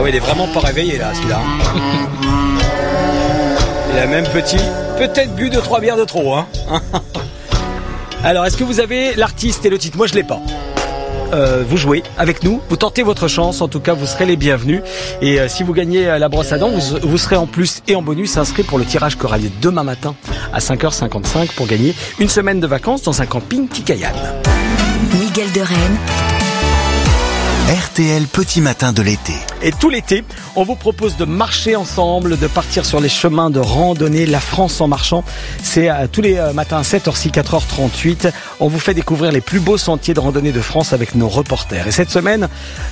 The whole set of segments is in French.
oui, il est vraiment pas réveillé là, celui-là. Il a même peut-être bu 2-3 bières de trop, hein. Alors, est-ce que vous avez l'artiste et le titre? Moi, je l'ai pas. Vous jouez avec nous, vous tentez votre chance, en tout cas vous serez les bienvenus et si vous gagnez la brosse à dents, vous serez en plus et en bonus inscrit pour le tirage corallier demain matin à 5h55 pour gagner une semaine de vacances dans un camping Kikayan. Miguel de Rennes. RTL Petit Matin de l'été. Et tout l'été, on vous propose de marcher ensemble, de partir sur les chemins de randonnée, la France en marchant. C'est tous les matins à 7h6, 4h38. On vous fait découvrir les plus beaux sentiers de randonnée de France avec nos reporters. Et cette semaine,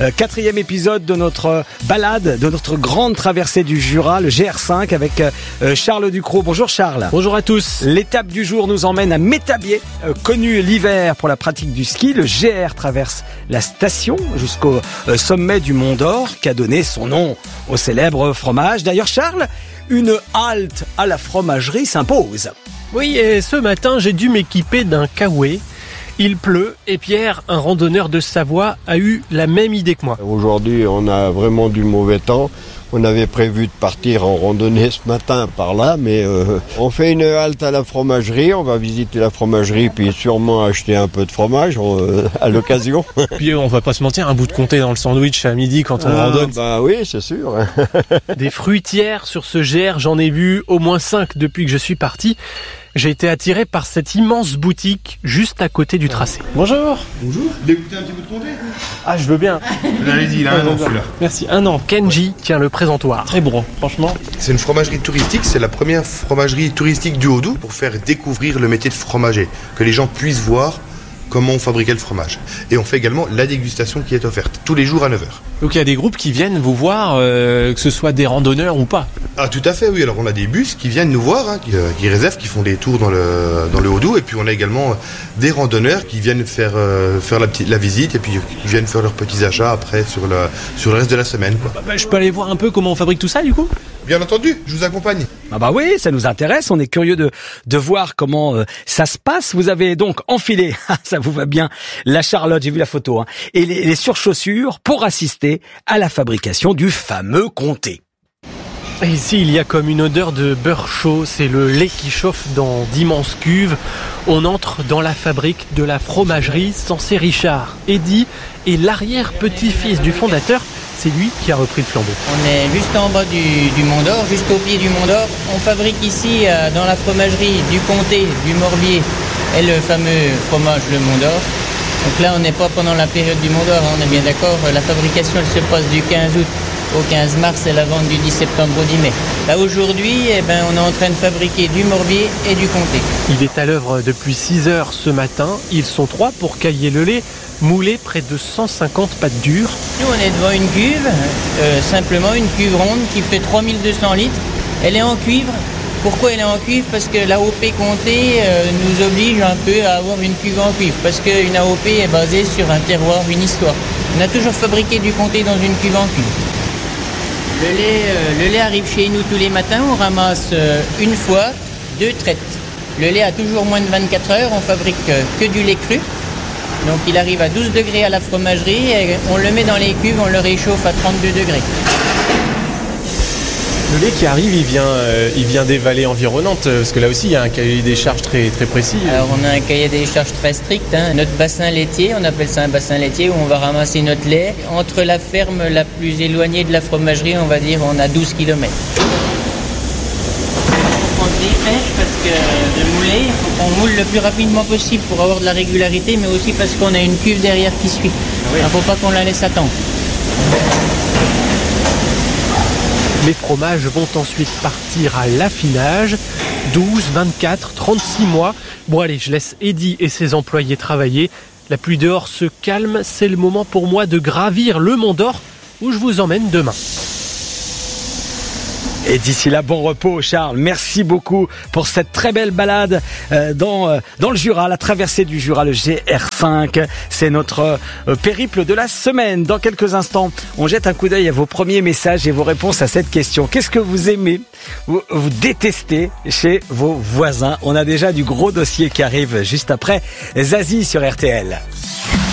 4e épisode de notre balade, de notre grande traversée du Jura, le GR5 avec Charles Ducrot. Bonjour Charles. Bonjour à tous. L'étape du jour nous emmène à Métabier, connu l'hiver pour la pratique du ski. Le GR traverse la station jusqu'au sommet du Mont d'Or, qui a donné son nom au célèbre fromage. D'ailleurs, Charles, une halte à la fromagerie s'impose. Oui, et ce matin, j'ai dû m'équiper d'un kawaii. Il pleut et Pierre, un randonneur de Savoie, a eu la même idée que moi. Aujourd'hui, on a vraiment du mauvais temps. On avait prévu de partir en randonnée ce matin par là, mais on fait une halte à la fromagerie. On va visiter la fromagerie, puis sûrement acheter un peu de fromage à l'occasion. Puis on va pas se mentir, un bout de comté dans le sandwich à midi quand on randonne. Bah oui, c'est sûr. Des fruitières sur ce GR, j'en ai vu au moins 5 depuis que je suis parti. J'ai été attiré par cette immense boutique juste à côté du tracé. Bonjour. Bonjour. Vous voulez goûter un petit bout de comté? Ah, je veux bien. Allez-y, il a un an celui-là. Merci. Un an. Kenji tient le présentoir. Très bon, franchement. C'est une fromagerie touristique, c'est la première fromagerie touristique du Haut-Doubs pour faire découvrir le métier de fromager, que les gens puissent voir comment on fabriquait le fromage. Et on fait également la dégustation qui est offerte, tous les jours à 9h. Donc il y a des groupes qui viennent vous voir, que ce soit des randonneurs ou pas. Ah tout à fait, oui. Alors on a des bus qui viennent nous voir, qui réservent, qui font des tours dans le Haut-Doubs. Et puis on a également des randonneurs qui viennent faire la visite et puis qui viennent faire leurs petits achats après sur le reste de la semaine, quoi. Je peux aller voir un peu comment on fabrique tout ça du coup ? Bien entendu, je vous accompagne. Ah bah oui, ça nous intéresse, on est curieux de voir comment ça se passe. Vous avez donc enfilé, ça vous va bien, la Charlotte, j'ai vu la photo, hein, et les surchaussures pour assister à la fabrication du fameux comté. Et ici, il y a comme une odeur de beurre chaud, c'est le lait qui chauffe dans d'immenses cuves. On entre dans la fabrique de la fromagerie Sensé Richard. Eddy est l'arrière-petit-fils du fondateur, c'est lui qui a repris le flambeau. On est juste en bas du Mont d'Or, juste au pied du Mont d'Or. On fabrique ici, dans la fromagerie, du comté, du morbier et le fameux fromage, le Mont d'Or. Donc là, on n'est pas pendant la période du Mont d'Or, on est bien d'accord. La fabrication, elle se passe du 15 août au 15 mars et la vente du 10 septembre au 10 mai. Là, aujourd'hui, on est en train de fabriquer du morbier et du comté. Il est à l'œuvre depuis 6 heures ce matin. Ils sont 3 pour cailler le lait, moulé près de 150 pattes dures. Nous, on est devant une cuve, simplement une cuve ronde qui fait 3200 litres. Elle est en cuivre. Pourquoi elle est en cuivre? Parce que l'AOP comté nous oblige un peu à avoir une cuve en cuivre. Parce qu'une AOP est basée sur un terroir, une histoire. On a toujours fabriqué du comté dans une cuve en cuivre. Le lait arrive chez nous tous les matins. On ramasse une fois 2 traites. Le lait a toujours moins de 24 heures. On fabrique que du lait cru. Donc il arrive à 12 degrés à la fromagerie. Et on le met dans les cuves, on le réchauffe à 32 degrés. Le lait qui arrive, il vient des vallées environnantes, parce que là aussi il y a un cahier des charges très, très précis. Alors on a un cahier des charges très strict, hein. Notre bassin laitier, on appelle ça un bassin laitier où on va ramasser notre lait. Entre la ferme la plus éloignée de la fromagerie, on va dire on a 12 km. On se dépêche parce que de mouler, il faut qu'on moule le plus rapidement possible pour avoir de la régularité, mais aussi parce qu'on a une cuve derrière qui suit. Il ne faut pas qu'on la laisse attendre. Les fromages vont ensuite partir à l'affinage, 12, 24, 36 mois. Bon allez, je laisse Eddy et ses employés travailler. La pluie dehors se calme, c'est le moment pour moi de gravir le Mont d'Or où je vous emmène demain. Et d'ici là, bon repos Charles, merci beaucoup pour cette très belle balade dans le Jura, la traversée du Jura, le GR5. C'est notre périple de la semaine. Dans quelques instants, on jette un coup d'œil à vos premiers messages et vos réponses à cette question. Qu'est-ce que vous aimez, vous détestez chez vos voisins? On a déjà du gros dossier qui arrive juste après Zazie sur RTL.